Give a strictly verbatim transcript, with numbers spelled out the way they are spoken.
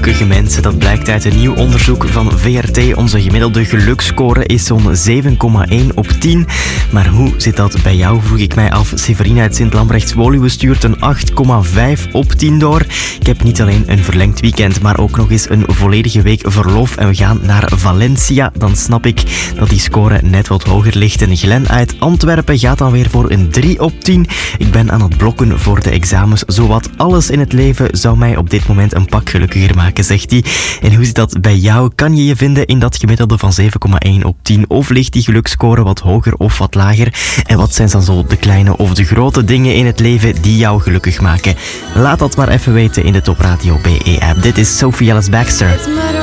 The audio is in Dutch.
gelukkige mensen. Dat blijkt uit een nieuw onderzoek van V R T. Onze gemiddelde geluksscore is zo'n zeven komma één op tien. Maar hoe zit dat bij jou, vroeg ik mij af. Severine uit Sint-Lambrechts-Woluwe stuurt een acht komma vijf op tien door. Ik heb niet alleen een verlengd weekend, maar ook nog eens een volledige week verlof. En we gaan naar Valencia. Dan snap ik dat die score net wat hoger ligt. En Glenn uit Antwerpen gaat dan weer voor een drie op tien. Ik ben aan het blokken voor de examens. Zowat alles in het leven zou mij op dit moment een pak gelukkiger maken, zegt hij. En hoe zit dat bij jou? Kan je je vinden in dat gemiddelde van zeven komma één op tien? Of ligt die geluksscore wat hoger of wat lager? En wat zijn dan zo de kleine of de grote dingen in het leven die jou gelukkig maken? Laat dat maar even weten in de Top Radio B E app. Dit is Sophie Ellis Baxter.